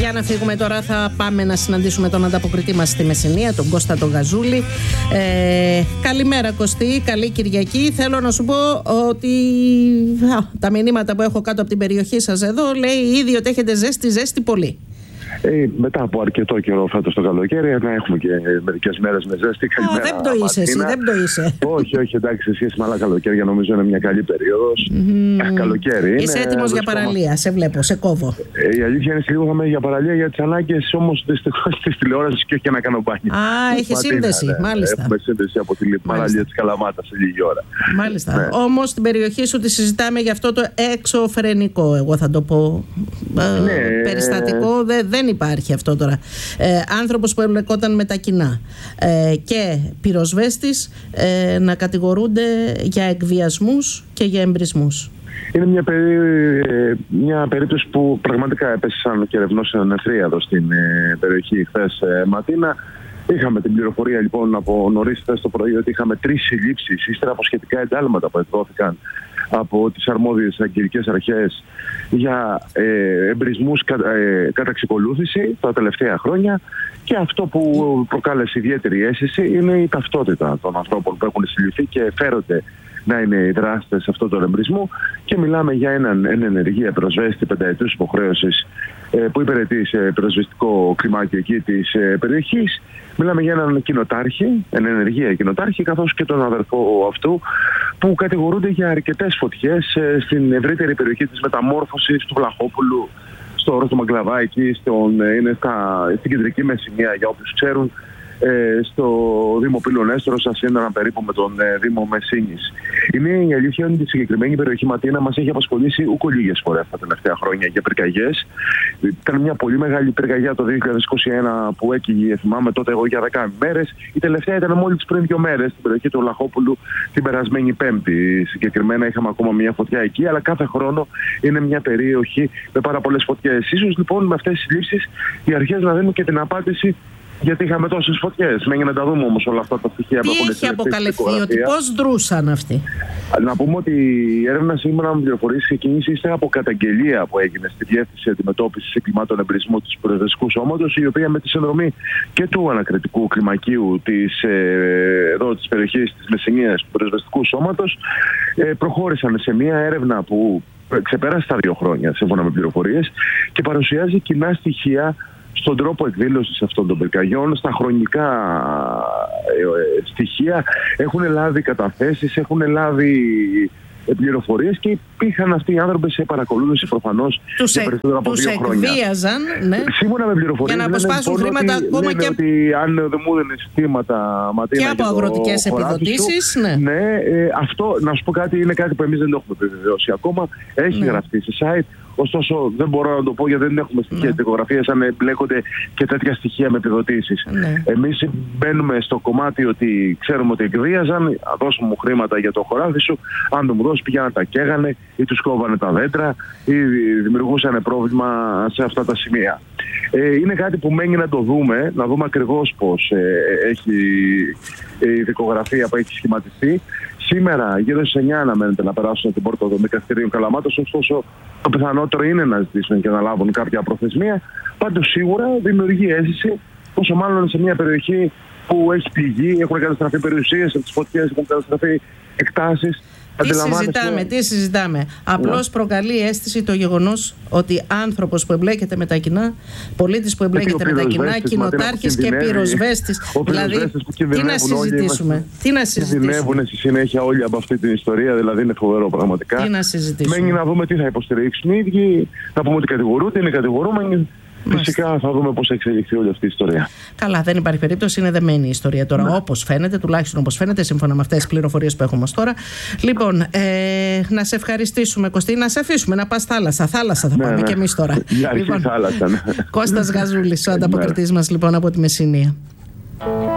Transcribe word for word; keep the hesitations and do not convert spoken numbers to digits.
Για να φύγουμε τώρα, θα πάμε να συναντήσουμε τον ανταποκριτή μας στη Μεσσηνία, τον Κώστα τον Γαζούλη. Ε, καλημέρα Κωστή, καλή Κυριακή. Θέλω να σου πω ότι α, τα μηνύματα που έχω κάτω από την περιοχή σας εδώ λέει ήδη ότι έχετε ζέστη, ζέστη πολύ. Ε, μετά από αρκετό καιρό φέτος το καλοκαίρι, να έχουμε και μερικές μέρες με ζέστη. Α, δεν το είσαι εσύ, δεν το είσαι. Όχι, όχι, εντάξει, σε σχέση με άλλα καλοκαίρια νομίζω είναι μια καλή περίοδος. Mm. Καλοκαίρι. Είσαι είναι, έτοιμος για παραλία, σε βλέπω, σε κόβω. Ε, η αλήθεια είναι σίγουρα για παραλία για τις ανάγκες όμως δυστυχώς της τηλεόρασης και όχι για να κάνω μπάνιο. Α, έχει σύνδεση, ναι, μάλιστα. Έχουμε σύνδεση από τη παραλία της Καλαμάτας σε λίγη ώρα. Μάλιστα. Ναι. Όμως στην περιοχή σου τη συζητάμε για αυτό το εξωφρενικό, εγώ θα το πω. Ναι. Περιστατικό δεν, δεν υπάρχει αυτό τώρα. Ε, άνθρωπος που εμπλεκόταν με τα κοινά ε, και πυροσβέστης ε, να κατηγορούνται για εκβιασμούς και για εμπρισμούς. Είναι μια, περί... μια περίπτωση που πραγματικά έπεσε σαν κερευνός νεφρία εδώ στην ε, περιοχή χθες ε, Ματίνα. Είχαμε την πληροφορία λοιπόν από νωρίς χθες το πρωί ότι είχαμε τρεις συλλήψεις ύστερα από σχετικά εντάλματα που εκδόθηκαν από τις αρμόδιες αγγελικές αρχές για ε, εμπρισμούς κα, ε, κατά εξακολούθηση τα τελευταία χρόνια, και αυτό που προκάλεσε ιδιαίτερη αίσθηση είναι η ταυτότητα των ανθρώπων που έχουν συλληφθεί και φέρονται να είναι οι δράστες αυτού του εμπρισμού, και μιλάμε για έναν εν ενεργεία πυροσβέστη πενταετούς υποχρέωσης ε, που υπηρετεί σε πυροσβεστικό κλιμάκιο εκεί της ε, περιοχής. Μιλάμε για έναν κοινοτάρχη, εν ενεργεία κοινοτάρχη, καθώς και τον αδερφό αυτού, που κατηγορούνται για αρκετές φωτιές ε, στην ευρύτερη περιοχή της μεταμόρφωσης του Βλαχόπουλου, στο όρος του Μαγκλαβά, εκεί στον, είναι στα, στην κεντρική Μεσσηνία, για όποιους ξέρουν, ε, στο Δήμο Πυλονέστρος, σας σύνδραν περίπου με τον ε, Δήμο Μεσσήνης. Είναι η αλήθεια ότι η συγκεκριμένη περιοχή Ματίνα μας έχει απασχολήσει ούκο λίγες φορές τα τελευταία χρόνια για πυρκαγιές. Ήταν μια πολύ μεγάλη πυρκαγιά το δύο χιλιάδες είκοσι ένα που έκυγε, θυμάμαι τότε εγώ, για δέκα μέρες. Η τελευταία ήταν μόλις πριν δύο μέρες στην περιοχή του Λαχόπουλου την περασμένη Πέμπτη. Συγκεκριμένα είχαμε ακόμα μια φωτιά εκεί, αλλά κάθε χρόνο είναι μια περιοχή με πάρα πολλές φωτιές. Ίσως λοιπόν με αυτές τις συλλήψεις οι αρχές να δίνουν και την απάντηση γιατί είχαμε τόσες φωτιές. Μένει να τα δούμε όμως όλα αυτά τα στοιχεία που έχουν έχει αποκαλυφθεί, ότι πώς δρούσαν αυτοί. Να πούμε ότι η έρευνα σήμερα με πληροφορίες ξεκίνησε ύστερα από καταγγελία που έγινε στη Διεύθυνση Αντιμετώπισης Εγκλημάτων Εμπρισμού του Πυροσβεστικού Σώματος, η οποία με τη συνδρομή και του ανακριτικού κλιμακίου της, ε, εδώ, της περιοχής της Μεσσηνίας του Πυροσβεστικού Σώματος ε, προχώρησαν σε μια έρευνα που ξεπέρασε τα δύο χρόνια σύμφωνα με πληροφορίες και παρουσιάζει κοινά στοιχεία στον τρόπο εκδήλωσης αυτών των πυρκαγιών, στα χρονικά ε, ε, στοιχεία. Έχουν λάβει καταθέσεις, έχουν λάβει πληροφορίες και υπήρχαν αυτοί οι άνθρωποι σε παρακολούθηση προφανώς για περισσότερα από δύο χρόνια. Τους εκβίαζαν, ναι. Σύμφωνα με πληροφορίες, για να αποσπάσουν χρήματα ότι, ακόμα και ότι αν δεν μου έδινε συστήματα Ματίνα και από αγροτικές επιδοτήσεις, ναι. ναι ε, αυτό, να σου πω κάτι, είναι κάτι που εμείς δεν το έχουμε επιβεβαιώσει ακόμα. Έχει ναι. γραφτεί σε site. Ωστόσο, δεν μπορώ να το πω γιατί δεν έχουμε στοιχεία ναι. δικογραφίας, αν εμπλέκονται και τέτοια στοιχεία με επιδοτήσεις. Ναι. Εμείς μπαίνουμε στο κομμάτι ότι ξέρουμε ότι εκβίαζαν, δώσουν μου χρήματα για το χωράφι σου. Αν δεν μου δώσει, πηγαίναν τα καίγανε ή τους κόβανε τα δέντρα ή δημιουργούσαν πρόβλημα σε αυτά τα σημεία. Ε, είναι κάτι που μένει να το δούμε, να δούμε ακριβώς πώς ε, έχει η δικογραφία που έχει σχηματιστεί. Σήμερα, γύρω στις εννιά αναμένεται να περάσουν την πόρτα των δικαστηρίων Καλαμάτας, ωστόσο το πιθανότερο είναι να ζητήσουν και να λάβουν κάποια προθεσμία. Πάντως σίγουρα δημιουργεί αίσθηση, πόσο μάλλον σε μια περιοχή που έχει πληγεί, έχουν καταστραφεί περιουσίες, από τις φωτιές έχουν καταστραφεί εκτάσεις. Τι συζητάμε, τι συζητάμε. Απλώς προκαλεί αίσθηση το γεγονός ότι άνθρωπος που εμπλέκεται με τα κοινά, πολίτης που εμπλέκεται με τα κοινά, κοινοτάρχης και πυροσβέστης. Δηλαδή, τι να συζητήσουμε. Τι να συζητήσουμε. Κινδυνεύουν στη συνέχεια όλοι από αυτή την ιστορία, δηλαδή είναι φοβερό πραγματικά. Τι να συζητήσουμε. Μένει να δούμε τι θα υποστηρίξουν οι ίδιοι, να πούμε ότι κατηγορούνται, είναι κατηγορούμενοι. Φυσικά θα δούμε πώς θα εξελιχθεί όλη αυτή η ιστορία. Καλά, δεν υπάρχει περίπτωση, είναι δεμένη η ιστορία τώρα. Ναι. Όπως φαίνεται, τουλάχιστον όπως φαίνεται, σύμφωνα με αυτές τις πληροφορίες που έχουμε ως τώρα. Λοιπόν, ε, να σε ευχαριστήσουμε, Κωστή, να σε αφήσουμε να πας θάλασσα. Θάλασσα θα ναι, πάμε ναι. και εμείς τώρα. Για αρχή λοιπόν, θάλασσα, ναι. Κώστας Γαζούλης, ο ανταποκριτής μας λοιπόν από τη Μεσσηνία.